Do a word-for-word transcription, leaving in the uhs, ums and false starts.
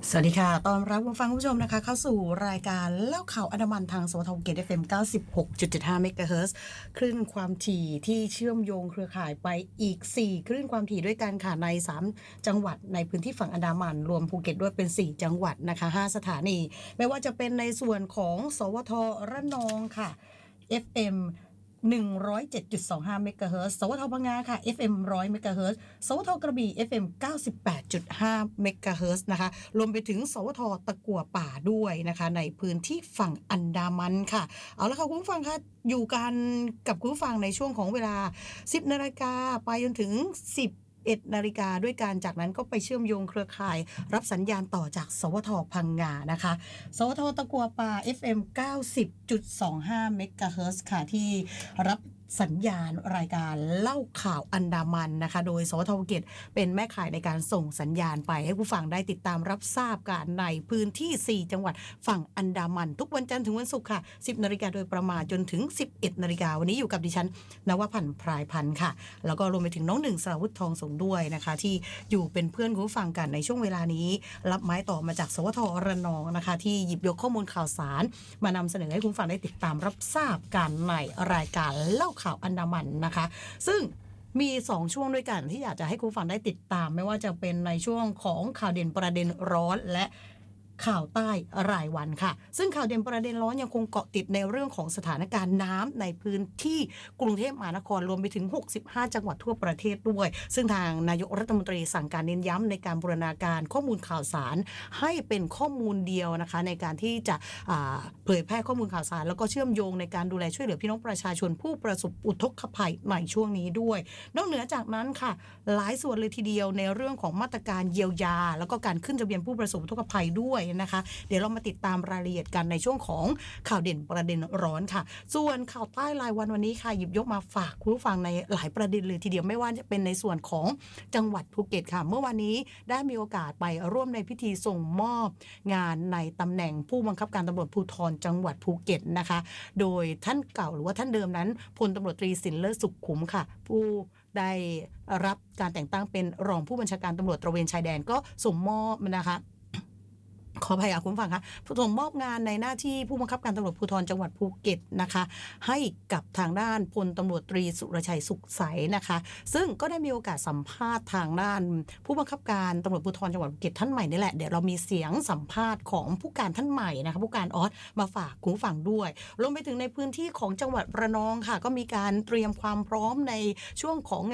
สวัสดีค่ะตอนรับคุณฟังคุณผู้ชมนะคะเข้าสู่รายการเล่าข่าวอันดามันทางสวทเกต เอฟ เอ็ม เก้าสิบหกจุดเจ็ดห้า เมกะเฮิรตซ์คลื่นความถี่ที่เชื่อมโยงเครือข่ายไปอีกสี่คลื่นความถี่ด้วยกันค่ะในสามจังหวัดในพื้นที่ฝั่งอันดามันรวมภูเก็ตด้วยเป็นสี่จังหวัดนะคะห้าสถานีไม่ว่าจะเป็นในส่วนของสวทระนองค่ะ เอฟ เอ็มหนึ่งร้อยเจ็ดจุดสองห้า เมกะเฮิรตซ์สวทพังงาค่ะ เอฟ เอ็ม หนึ่งร้อย เมกะเฮิรตซ์สวทกระบี่ เอฟ เอ็ม เก้าสิบแปดจุดห้า เมกะเฮิรตซ์นะคะรวมไปถึงสวทตะกั่วป่าด้วยนะคะในพื้นที่ฝั่งอันดามันค่ะเอาละค่ะคุณผู้ฟังคะอยู่กันกับคุณผู้ฟังในช่วงของเวลา สิบนาฬิกาไปจนถึงสิบเอ็ดนาฬิกาด้วยกันจากนั้นก็ไปเชื่อมโยงเครือข่ายรับสัญญาณต่อจากสวทพังงานะคะสวทตะกัวป่า เอฟ เอ็ม เก้าสิบจุดสองห้า เมกะเฮิรตซ์ค่ะที่รับสัญญาณรายการเล่าข่าวอันดามันนะคะโดยสวทภูเก็ตเป็นแม่ข่ายในการส่งสัญญาณไปให้ผู้ฟังได้ติดตามรับทราบกันในพื้นที่สี่จังหวัดฝั่งอันดามันทุกวันจันทร์ถึงวันศุกร์ค่ะ สิบนาฬิกาโดยประมาณจนถึง สิบเอ็ดนาฬิกาวันนี้อยู่กับดิฉันนวพันธ์พรายพันธ์ค่ะแล้วก็รวมไปถึงน้องหนึ่งสราวุธทองสงด้วยนะคะที่อยู่เป็นเพื่อนผู้ฟังกันในช่วงเวลานี้รับไม้ต่อมาจากสวทระนองนะคะที่หยิบยกข้อมูลข่าวสารมานำเสนอให้คุณฟังได้ติดตามรับทราบกันในรายการเล่าข่าวอันดามันนะคะซึ่งมีสองช่วงด้วยกันที่อยากจะให้คุณฟังได้ติดตามไม่ว่าจะเป็นในช่วงของข่าวเด่นประเด็นร้อนและข่าวใต้รายวันค่ะซึ่งข่าวเด่นประเด็นร้อนยังคงเกาะติดในเรื่องของสถานการณ์น้ำในพื้นที่กรุงเทพมหานครรวมไปถึงหกสิบห้าจังหวัดทั่วประเทศด้วยซึ่งทางนายกรัฐมนตรีสั่งการเน้นย้ำในการบูรณาการข้อมูลข่าวสารให้เป็นข้อมูลเดียวนะคะในการที่จะเผยแพร่ข้อมูลข่าวสารแล้วก็เชื่อมโยงในการดูแลช่วยเหลือพี่น้องประชาชนผู้ประสบอุทกภัยในช่วงนี้ด้วยนอกเหนือจากนั้นค่ะหลายส่วนเลยทีเดียวในเรื่องของมาตรการเยียวยาแล้วก็การขึ้นทะเบียนผู้ประสบอุทกภัยด้วยนะคะเดี๋ยวเรามาติดตามรายละเอียดกันในช่วงของข่าวเด่นประเด็นร้อนค่ะส่วนข่าวใต้รายวันวันนี้ค่ะหยิบยกมาฝากคุณผู้ฟังในหลายประเด็นเลยทีเดียวไม่ว่าจะเป็นในส่วนของจังหวัดภูเก็ตค่ะเมื่อวันนี้ได้มีโอกาสไปร่วมในพิธีส่งมอบงานในตำแหน่งผู้บังคับการตำรวจภูธรจังหวัดภูเก็ตนะคะโดยท่านเก่าหรือว่าท่านเดิมนั้นพลตำรวจตรีสินเลิศสุขขุมค่ะผู้ได้รับการแต่งตั้งเป็นรองผู้บัญชาการตำรวจตระเวนชายแดนก็ส่งมอบนะคะขออภัยค่ะคุณฟังคะส่งมอบงานในหน้าที่ผู้บังคับการตำรวจภูธรจังหวัดภูเก็ตนะคะให้กับทางด้านพลตำรวจตรีสุรชัยสุขใสนะคะซึ่งก็ได้มีโอกาสสัมภาษณ์ทางด้านผู้บังคับการตำรวจภูธรจังหวัดภูเก็ตท่านใหม่นี่แหละเดี๋ยวเรามีเสียงสัมภาษณ์ของผู้การท่านใหม่นะคะผู้การออสมาฝากคุณฟังด้วยรวมไปถึงในพื้นที่ของจังหวัดระนองค่ะก็มีการเตรียมความพร้อมในช่วงของ